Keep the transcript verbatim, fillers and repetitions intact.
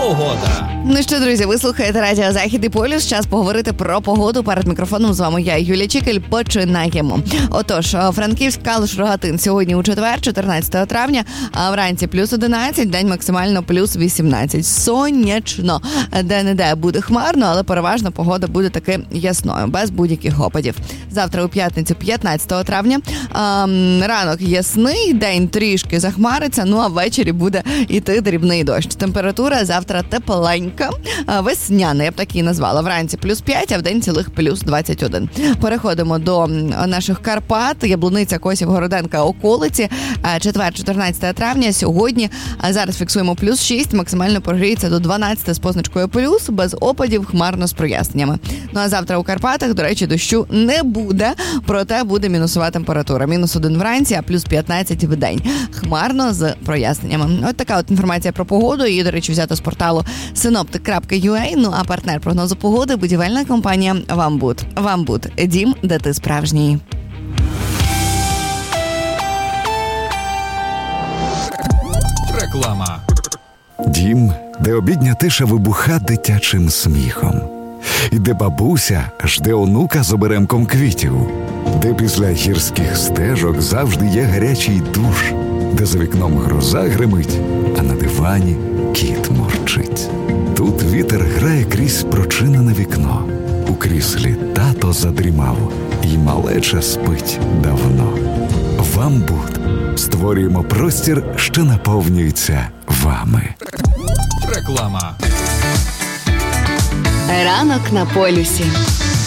Погода. Ну що, друзі, ви слухаєте Радіо Захід і Полюс. Час поговорити про погоду. Перед мікрофоном з вами я, Юлія Чікель. Починаємо. Отож, Франківськ, Калуш, Рогатин сьогодні у четвер, чотирнадцятого травня, а вранці плюс одинадцять, день максимально плюс вісімнадцять. Сонячно. Де-не-де буде хмарно, але переважно погода буде таки ясною, без будь-яких опадів. Завтра у п'ятницю, п'ятнадцятого травня, ранок ясний, день трішки захмариться, ну а ввечері буде йти дрібний дощ. Температура завтра тепленька, весняна, я б так її назвала. Вранці плюс п'ять, а в день цілих плюс двадцять один. Переходимо до наших Карпат. Яблуниця, Косів, Городенка, околиці. Четвер, чотирнадцятого травня. Сьогодні, а зараз фіксуємо плюс шість, максимально прогріється до дванадцяти з позначкою плюс, без опадів, хмарно з проясненнями. Ну а завтра у Карпатах, до речі, дощу не буде, проте буде мінусова температура. Мінус один вранці, а плюс п'ятнадцять в день. Хмарно з проясненнями. От така от інформація про погоду. Її, до речі, взято з порталу синоптик крапка ю а. Ну а партнер прогнозу погоди – будівельна компанія «Вамбуд». «Вамбуд» – дім, де ти справжній. Реклама. Дім, де обідня тиша вибуха дитячим сміхом. І де бабуся жде онука з оберемком квітів. Де після гірських стежок завжди є гарячий душ. Де за вікном гроза гримить, а на дивані кіт мурчить. Тут вітер грає крізь прочинене вікно. У кріслі тато задрімав, і малеча спить давно. «Вамбуд» створюємо простір, що наповнюється вами. Реклама. Ранок на полюсі.